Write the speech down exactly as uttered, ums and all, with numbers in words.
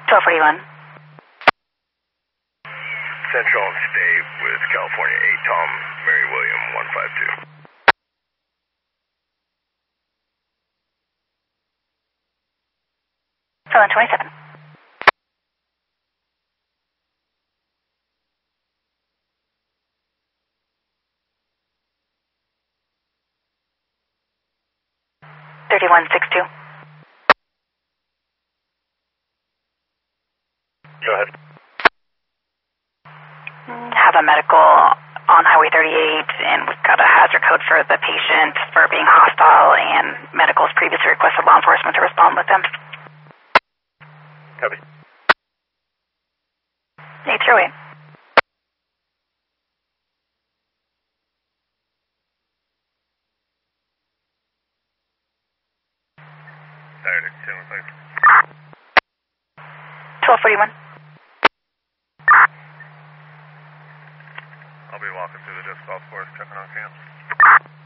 twelve forty-one. Central and State with California eight Tom, Mary William one five two. Seven twenty-seven. thirty-one six two. Go ahead. Have a medical on Highway thirty-eight, and we've got a hazard code for the patient for being hostile, and medical's previously requested law enforcement to respond with them. Copy. eight zero eight. Saturday, ten five. twelve forty-one. I'll be walking through the disc golf course, checking on camp.